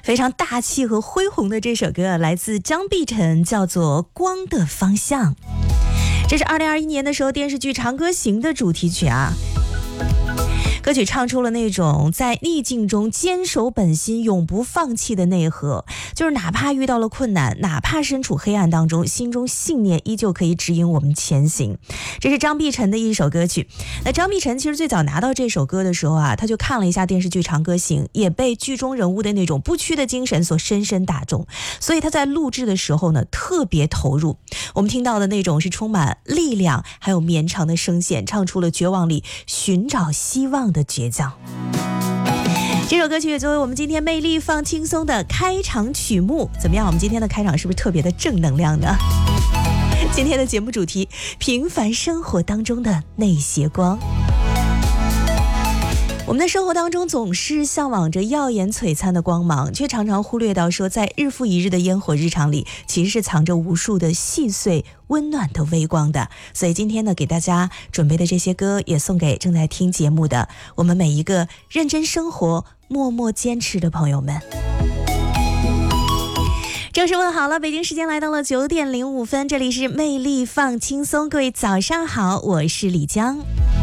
非常大气和恢宏的这首歌来自张碧晨，叫做《光的方向》。这是2021年的时候电视剧《长歌行》的主题曲啊。歌曲唱出了那种在逆境中坚守本心永不放弃的内核，就是哪怕遇到了困难，哪怕身处黑暗当中，心中信念依旧可以指引我们前行。这是张碧晨的一首歌曲。那张碧晨其实最早拿到这首歌的时候啊，他就看了一下电视剧《长歌行》，也被剧中人物的那种不屈的精神所深深打中，所以他在录制的时候呢特别投入。我们听到的那种是充满力量还有绵长的声线，唱出了绝望里寻找希望的倔强。这首歌曲也作为我们今天魅力放轻松的开场曲目，怎么样？我们今天的开场是不是特别的正能量呢？今天的节目主题：平凡生活当中的那些光。我们的生活当中总是向往着耀眼璀璨的光芒，却常常忽略到说，在日复一日的烟火日常里，其实是藏着无数的细碎温暖的微光的。所以今天呢，给大家准备的这些歌，也送给正在听节目的我们每一个认真生活、默默坚持的朋友们。正式问好了，北京时间来到了9点05分，这里是魅力放轻松，各位早上好，我是李江。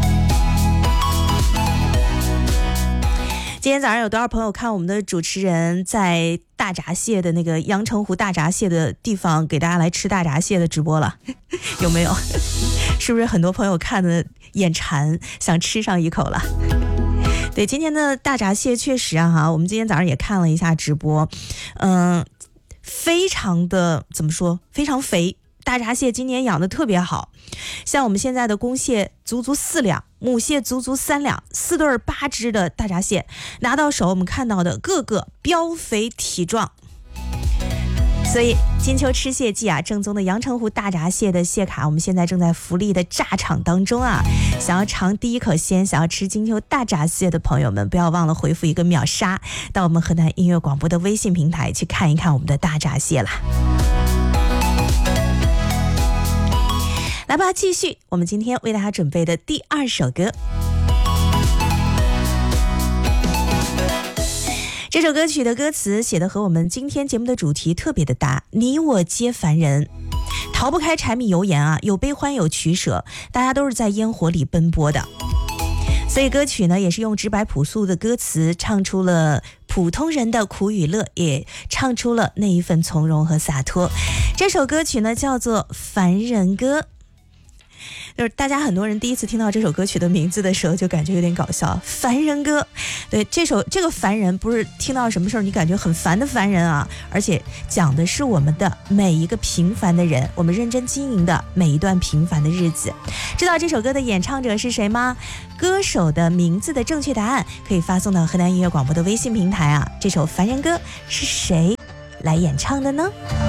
今天早上有多少朋友看我们的主持人在大闸蟹的那个阳澄湖大闸蟹的地方给大家来吃大闸蟹的直播了？有没有？是不是很多朋友看的眼馋，想吃上一口了？对，今天的大闸蟹确实啊，我们今天早上也看了一下直播，非常的怎么说？非常肥。大闸蟹今年养的特别好，像我们现在的公蟹足足4两，母蟹足足3两，4对8只的大闸蟹拿到手，我们看到的个个膘肥体壮。所以金秋吃蟹季啊，正宗的阳澄湖大闸蟹的蟹卡，我们现在正在福利的炸场当中啊！想要尝第一口鲜，想要吃金秋大闸蟹的朋友们，不要忘了回复一个秒杀到我们河南音乐广播的微信平台去看一看我们的大闸蟹啦。来吧，继续我们今天为大家准备的第2首歌。这首歌曲的歌词写的和我们今天节目的主题特别的搭，你我皆凡人，逃不开柴米油盐啊，有悲欢有取舍，大家都是在烟火里奔波的。所以歌曲呢，也是用直白朴素的歌词唱出了普通人的苦与乐，也唱出了那一份从容和洒脱。这首歌曲呢叫做《凡人歌》。就是大家很多人第一次听到这首歌曲的名字的时候就感觉有点搞笑，凡人歌。对，这个凡人不是听到什么事儿你感觉很烦的凡人啊，而且讲的是我们的每一个平凡的人，我们认真经营的每一段平凡的日子。知道这首歌的演唱者是谁吗？歌手的名字的正确答案可以发送到河南音乐广播的微信平台啊。这首凡人歌是谁来演唱的呢？